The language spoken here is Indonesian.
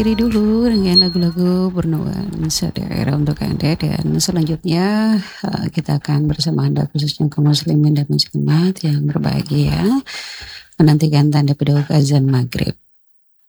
Ini dulu dengan lagu-lagu bernuansa daerah untuk Anda dan selanjutnya kita akan bersama Anda khususnya kaum muslimin dan muslimat yang berbahagia menantikan tanda beduk azan maghrib.